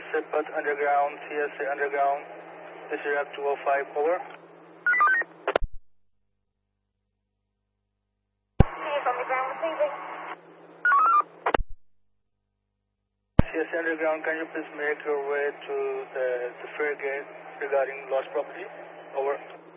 Sipat Underground, CSA Underground, this is Iraq 205, over. Underground receiving. CSA Underground, can you please make your way to the fair gate regarding lost property? Over.